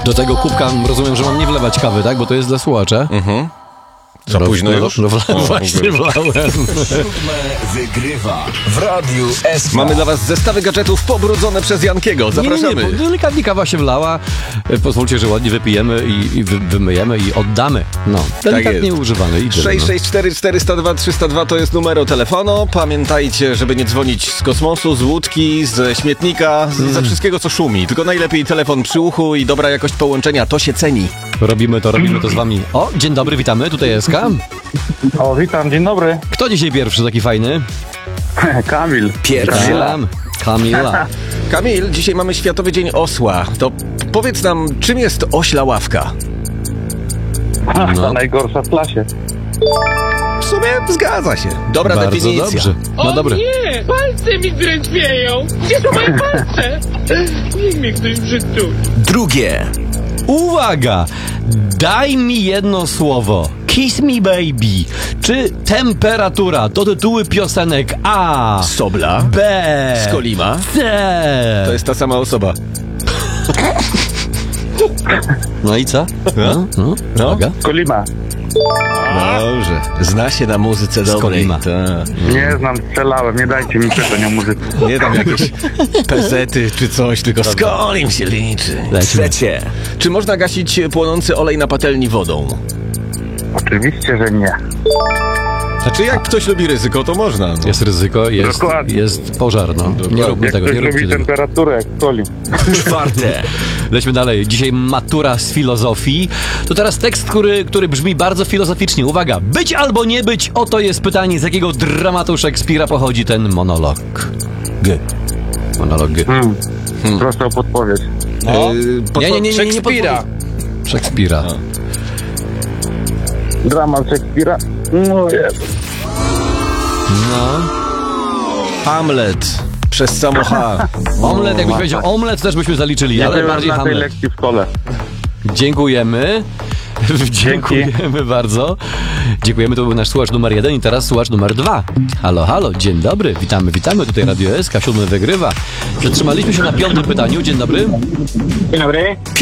Do tego kubka rozumiem, że mam nie wlewać kawy, tak? Bo to jest dla słuchacza. Za późno już? Właśnie wlałem. Wygrywa w Radiu SK. Mamy dla was zestawy gadżetów pobrudzone przez Jankiego. Zapraszamy. Nie, delikatnie kawa się wlała. Pozwólcie, że ładnie wypijemy i wymyjemy i oddamy. No, delikatnie jest. używany. 664 402 302 to jest numer telefonu. Pamiętajcie, żeby nie dzwonić z kosmosu, z łódki, z śmietnika, ze wszystkiego, co szumi. Tylko najlepiej telefon przy uchu i dobra jakość połączenia. To się ceni. Robimy to z wami. O, dzień dobry, witamy, tutaj SK. O, witam, dzień dobry. Kto dzisiaj pierwszy taki fajny? Kamil. Pierwszy. Kamila. Kamil, dzisiaj mamy Światowy Dzień Osła. To powiedz nam, czym jest ośla ławka? Ta najgorsza w klasie. W sumie zgadza się. Dobra Bardzo definicja. dobrze. No O dobra. nie! Palce mi drętwieją! Gdzie są moje palce? Niech mnie ktoś przytuli. Drugie. Uwaga! Daj mi jedno słowo. Kiss me baby. Czy temperatura to tytuły piosenek A, Sobla. B, Skolima. C. To jest ta sama osoba. No i co? No. Uwaga. Kolima. Dobrze. Zna się na muzyce dobrej. Skolima. Tak. Nie znam, strzelałem, nie dajcie mi pytań o muzyce. Nie tam jakieś pezety czy coś, tylko Skolim się liczy. Lecimy. Trzecie. Czy można gasić płonący olej na patelni wodą? Oczywiście, że nie. Znaczy jak ktoś lubi ryzyko, to można. No. Jest ryzyko, Dokładnie. jest pożar, no. Nie róbmy Jak tego, ktoś nie róbcie lubi tego. temperaturę, jak Kolim. Czwarte. Lećmy dalej. Dzisiaj matura z filozofii. To teraz tekst, który brzmi bardzo filozoficznie. Uwaga. Być albo nie być? Oto jest pytanie, z jakiego dramatu Szekspira pochodzi ten monolog. Monolog. Proszę o podpowiedź. Nie, Szekspira. Szekspira. Dramat Szekspira. No jest. No. Hamlet. Przez samo H. Omlet, jakbyś powiedział omlet, też byśmy zaliczyli, Ja ale byłem bardziej na tej Hamlet. lekcji w szkole. Dziękujemy. Dziękujemy bardzo. Dziękujemy, to był nasz słuchacz numer 1 i teraz słuchacz numer 2. Halo, halo, dzień dobry, witamy tutaj Radio SK, 7 wygrywa. Zatrzymaliśmy się na 5. pytaniu, dzień dobry. Dzień dobry.